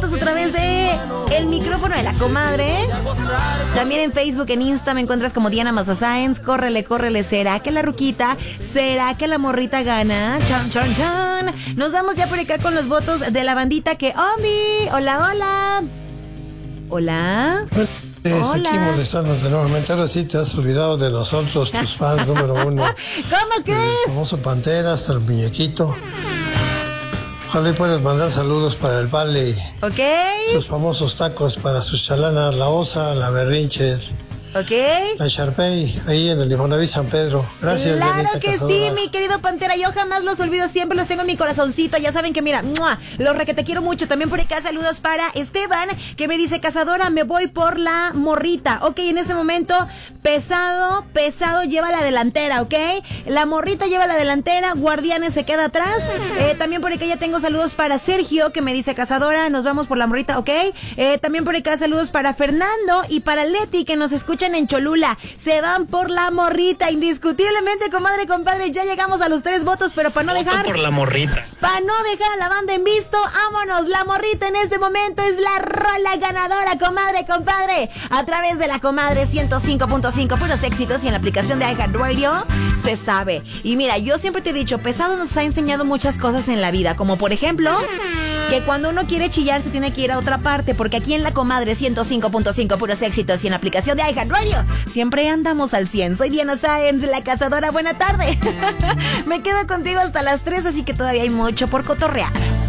votos a través de el micrófono de la comadre. También en Facebook, en Insta me encuentras como Diana Maza Sáenz. Córrele, córrele. ¿Será que la ruquita? ¿Será que la morrita gana? Chan, chan, chan. Nos vamos ya por acá con los votos de la bandita que... ¡Ondi! ¡Hola, hola! ¿Hola? Hola. Aquí molestándote nuevamente. Ahora sí te has olvidado de nosotros, tus fans número uno. ¿Cómo que es? El famoso Pantera hasta el muñequito. Ojalá y puedas mandar saludos para el Vale. Ok. Sus famosos tacos para sus chalanas, la Osa, la Berrinches. Ok. La Sharpay, ahí en el Infonavit San Pedro. Gracias, claro Dianita que Cazadora. sí, mi querido Pantera. Yo jamás los olvido, siempre los tengo en mi corazoncito. Ya saben que, mira, ¡mua!, los te quiero mucho. También por acá saludos para Esteban, que me dice: Cazadora, me voy por la morrita. Ok, en este momento, pesado lleva la delantera, ¿ok? La morrita lleva la delantera, Guardianes se queda atrás. También por acá ya tengo saludos para Sergio, que me dice: Cazadora, nos vamos por la morrita, ¿ok? También por acá saludos para Fernando y para Leti, que nos escuchan en Cholula. Se van por la morrita, indiscutiblemente, comadre, compadre. Ya llegamos a los 3 votos, pero para no dejar... por la morrita. Para no dejar a la banda en visto, vámonos. La morrita en este momento es la rola ganadora, comadre, compadre. A través de la comadre 105.5, puros éxitos, y en la aplicación de iHeartRadio se sabe. Y mira, yo siempre te he dicho, Pesado nos ha enseñado muchas cosas en la vida, como por ejemplo, que cuando uno quiere chillar se tiene que ir a otra parte, porque aquí en la comadre 105.5, puros éxitos, y en la aplicación de iHeartRadio siempre andamos al 100. Soy Diana Sáenz, la Cazadora. Buena tarde. Me quedo contigo hasta las 3, así que todavía hay mucho por cotorrear.